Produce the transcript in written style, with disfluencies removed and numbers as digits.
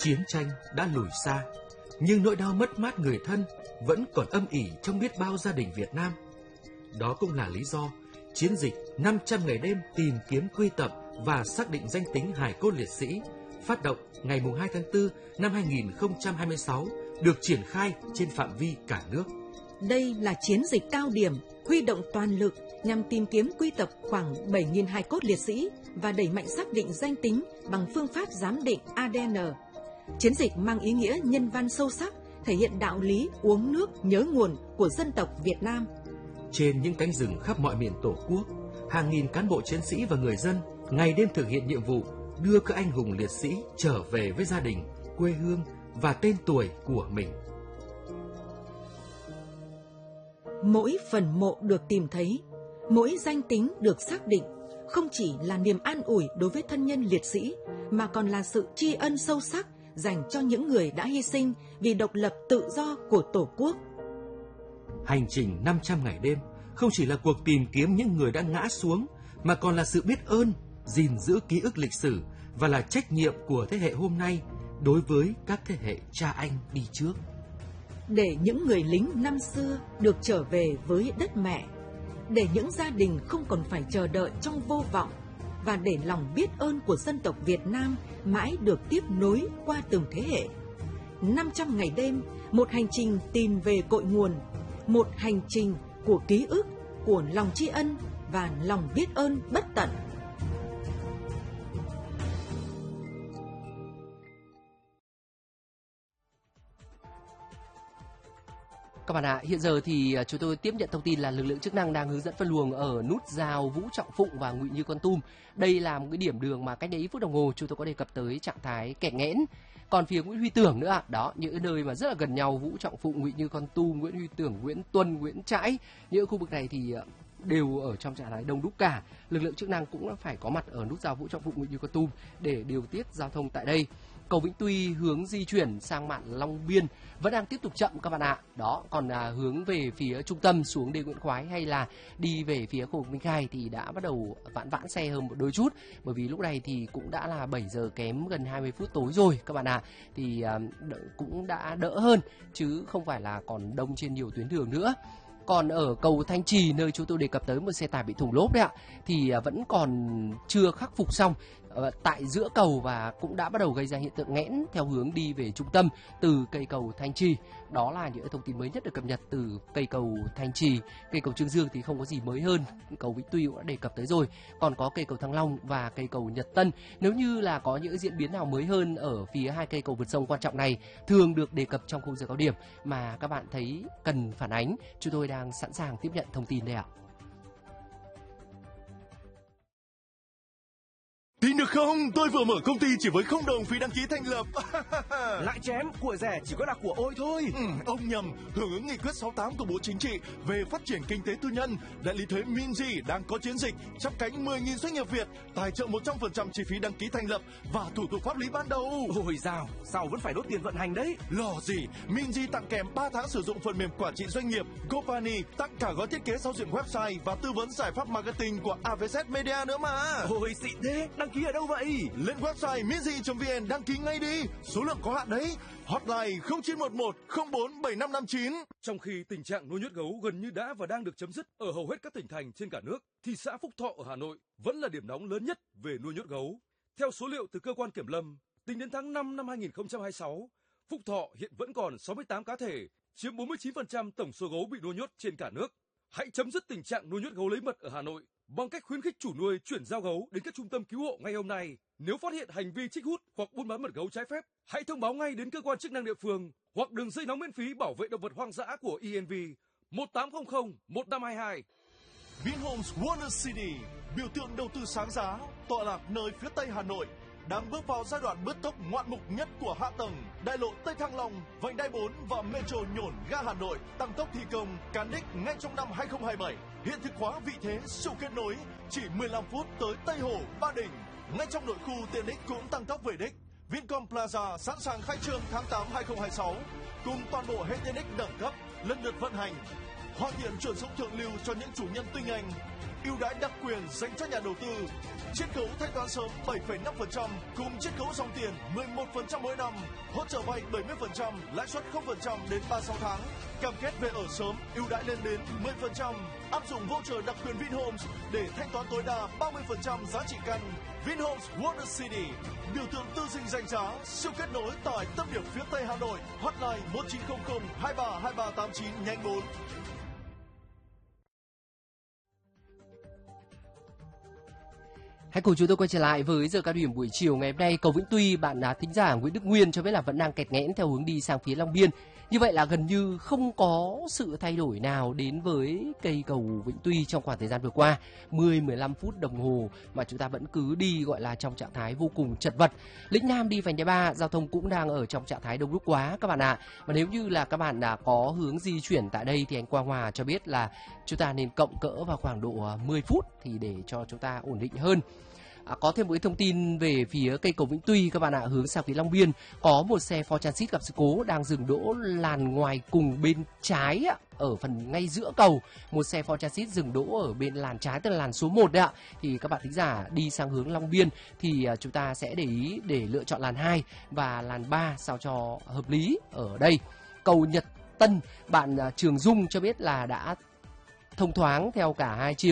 Chiến tranh đã lùi xa, nhưng nỗi đau mất mát người thân vẫn còn âm ỉ trong biết bao gia đình Việt Nam. Đó cũng là lý do chiến dịch 500 ngày đêm tìm kiếm quy tập và xác định danh tính hài cốt liệt sĩ phát động ngày 2 tháng 4 năm 2026 được triển khai trên phạm vi cả nước. Đây là chiến dịch cao điểm, huy động toàn lực nhằm tìm kiếm quy tập khoảng 7.000 hài cốt liệt sĩ và đẩy mạnh xác định danh tính bằng phương pháp giám định ADN. Chiến dịch mang ý nghĩa nhân văn sâu sắc, thể hiện đạo lý uống nước nhớ nguồn của dân tộc Việt Nam. Trên những cánh rừng khắp mọi miền Tổ quốc, hàng nghìn cán bộ chiến sĩ và người dân ngày đêm thực hiện nhiệm vụ đưa các anh hùng liệt sĩ trở về với gia đình, quê hương và tên tuổi của mình. Mỗi phần mộ được tìm thấy, mỗi danh tính được xác định không chỉ là niềm an ủi đối với thân nhân liệt sĩ mà còn là sự tri ân sâu sắc dành cho những người đã hy sinh vì độc lập tự do của Tổ quốc. Hành trình 500 ngày đêm không chỉ là cuộc tìm kiếm những người đã ngã xuống mà còn là sự biết ơn, gìn giữ ký ức lịch sử và là trách nhiệm của thế hệ hôm nay đối với các thế hệ cha anh đi trước. Để những người lính năm xưa được trở về với đất mẹ, để những gia đình không còn phải chờ đợi trong vô vọng và để lòng biết ơn của dân tộc Việt Nam mãi được tiếp nối qua từng thế hệ. 500 ngày đêm, một hành trình tìm về cội nguồn, một hành trình của ký ức, của lòng tri ân và lòng biết ơn bất tận. Các bạn ạ, hiện giờ thì chúng tôi tiếp nhận thông tin là lực lượng chức năng đang hướng dẫn phân luồng ở nút giao Vũ Trọng Phụng và Ngụy Như Con Tum. Đây là một cái điểm đường mà cách đây ít phút đồng hồ chúng tôi có đề cập tới trạng thái kẹt nghẽn. Còn phía Nguyễn Huy Tưởng nữa ạ, đó, những nơi mà rất là gần nhau, Vũ Trọng Phụng, Ngụy Như Con Tum, Nguyễn Huy Tưởng, Nguyễn Tuân, Nguyễn Trãi, những khu vực này thì đều ở trong trạng thái đông đúc cả. Lực lượng chức năng cũng phải có mặt ở nút giao Vũ Trọng Phụng, Ngụy Như Con Tum để điều tiết giao thông tại đây. Cầu Vĩnh Tuy hướng di chuyển sang mạn Long Biên vẫn đang tiếp tục chậm các bạn ạ. Đó, còn hướng về phía trung tâm xuống đê Nguyễn Khoái hay là đi về phía khu vực Minh Khai thì đã bắt đầu vãn xe hơn một đôi chút, bởi vì lúc này thì cũng đã là 7 giờ kém gần 20 phút tối rồi các bạn ạ. Thì cũng đã đỡ hơn chứ không phải là còn đông trên nhiều tuyến đường nữa. Còn ở cầu Thanh Trì, nơi chúng tôi đề cập tới một xe tải bị thủng lốp đấy ạ, thì vẫn còn chưa khắc phục xong tại giữa cầu và cũng đã bắt đầu gây ra hiện tượng nghẽn theo hướng đi về trung tâm từ cây cầu Thanh Trì. Đó là những thông tin mới nhất được cập nhật từ cây cầu Thanh Trì. Cây cầu Trương Dương thì không có gì mới hơn, cầu Vĩnh Tuy cũng đã đề cập tới rồi. Còn có cây cầu Thăng Long và cây cầu Nhật Tân. Nếu như là có những diễn biến nào mới hơn ở phía hai cây cầu vượt sông quan trọng này, thường được đề cập trong khung giờ cao điểm mà các bạn thấy cần phản ánh, chúng tôi đang sẵn sàng tiếp nhận thông tin đây ạ. Tin được không? Tôi vừa mở công ty chỉ với $0 phí đăng ký thành lập. Lại chém, của rẻ chỉ có là của ôi thôi. Ông nhầm, hưởng ứng nghị quyết 68 của Bộ Chính trị về phát triển kinh tế tư nhân, đại lý thuế Minzy đang có chiến dịch chắp cánh 10.000 doanh nghiệp Việt, tài trợ 100% chi phí đăng ký thành lập và thủ tục pháp lý ban đầu. Ôi dào, sao vẫn phải đốt tiền vận hành đấy? Lo gì, Minzy tặng kèm 3 tháng sử dụng phần mềm quản trị doanh nghiệp GoPani, tặng cả gói thiết kế giao diện website và tư vấn giải pháp marketing của AVZ Media nữa mà. Ôi xịn thế, đăng ký ở đâu vậy? Lên website minzy.vn đăng ký ngay đi, số lượng có hạn đấy. Hotline 0911 04 7559. Trong khi tình trạng nuôi nhốt gấu gần như đã và đang được chấm dứt ở hầu hết các tỉnh thành trên cả nước, thì xã Phúc Thọ ở Hà Nội vẫn là điểm nóng lớn nhất về nuôi nhốt gấu. Theo số liệu từ cơ quan kiểm lâm, tính đến tháng 5 năm 2026, Phúc Thọ hiện vẫn còn 68 cá thể, chiếm 49% tổng số gấu bị nuôi nhốt trên cả nước. Hãy chấm dứt tình trạng nuôi nhốt gấu lấy mật ở Hà Nội bằng cách khuyến khích chủ nuôi chuyển giao gấu đến các trung tâm cứu hộ ngay hôm nay. Nếu phát hiện hành vi trích hút hoặc buôn bán mật gấu trái phép, hãy thông báo ngay đến cơ quan chức năng địa phương hoặc đường dây nóng miễn phí bảo vệ động vật hoang dã của ENV 1800 1522. Vinhomes Wonder City, biểu tượng đầu tư sáng giá, tọa lạc nơi phía tây Hà Nội, đang bước vào giai đoạn bứt tốc ngoạn mục nhất của hạ tầng. Đại lộ Tây Thăng Long, vành đai 4 và Metro Nhổn ga Hà Nội tăng tốc thi công cán đích ngay trong năm 2027. Hiện thực hóa vị thế siêu kết nối, chỉ 15 phút tới Tây Hồ, Ba Đình. Ngay trong nội khu tiện ích cũng tăng tốc về đích. Vincom Plaza sẵn sàng khai trương tháng 8 2026 cùng toàn bộ hệ tiện ích đẳng cấp lần lượt vận hành, hoàn thiện chuyển dụng thượng lưu cho những chủ nhân tinh anh. ưu đãi đặc quyền dành cho nhà đầu tư. Chiết khấu thanh toán sớm 7,5% cùng chiết khấu dòng tiền 11% mỗi năm, hỗ trợ vay 70%, lãi suất 0% đến 36 tháng. Cam kết về ở sớm, ưu đãi lên đến 10%. Áp dụng voucher đặc quyền Vinhomes để thanh toán tối đa 30% giá trị căn. Vinhomes Wonder City, biểu tượng tư dinh danh giá, siêu kết nối tại tâm điểm phía Tây Hà Nội. Hotline 1900 23 2389 nhánh 4. Hãy cùng chúng tôi quay trở lại với giờ cao điểm buổi chiều ngày hôm nay. Cầu Vĩnh Tuy, bạn thính giả Nguyễn Đức Nguyên cho biết là vẫn đang kẹt nghẽn theo hướng đi sang phía Long Biên. Như vậy là gần như không có sự thay đổi nào đến với cây cầu Vĩnh Tuy trong khoảng thời gian vừa qua. 10-15 phút đồng hồ mà chúng ta vẫn cứ đi gọi là trong trạng thái vô cùng chật vật. Lĩnh Nam đi vành đai 3, giao thông cũng đang ở trong trạng thái đông đúc quá các bạn ạ. Và nếu như là các bạn đã có hướng di chuyển tại đây thì anh Quang Hòa cho biết là chúng ta nên cộng cỡ vào khoảng độ 10 phút thì để cho chúng ta ổn định hơn. Có thêm một thông tin về phía cây cầu Vĩnh Tuy các bạn ạ, hướng sang phía Long Biên có một xe Ford Transit gặp sự cố đang dừng đỗ làn ngoài cùng bên trái ở phần ngay giữa cầu. Một xe Ford Transit dừng đỗ ở bên làn trái, tức là làn số 1 đấy ạ. Thì các bạn thính giả đi sang hướng Long Biên thì chúng ta sẽ để ý để lựa chọn làn 2 và làn 3 sao cho hợp lý ở đây. Cầu Nhật Tân, bạn Trường Dung cho biết là đã thông thoáng theo cả hai chiều.